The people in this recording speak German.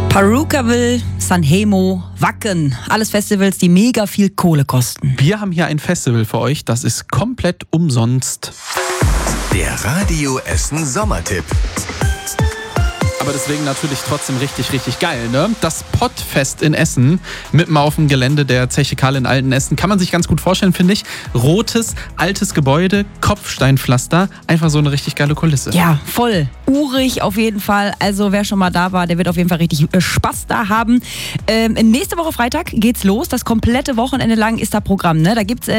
Purukaville, Sanremo, Wacken, alles Festivals, die mega viel Kohle kosten. Wir haben hier ein Festival für euch, das ist komplett umsonst. Der Radio Essen Sommertipp. Aber deswegen natürlich trotzdem richtig, richtig geil, ne? Das Pottfest in Essen, mitten auf dem Gelände der Zeche Karl in Altenessen, kann man sich ganz gut vorstellen, finde ich. Rotes, altes Gebäude, Kopfsteinpflaster, einfach so eine richtig geile Kulisse. Ja, voll. Urig auf jeden Fall. Also wer schon mal da war, der wird auf jeden Fall richtig Spaß da haben. Nächste Woche Freitag geht's los. Das komplette Wochenende lang ist da Programm, ne? Da gibt's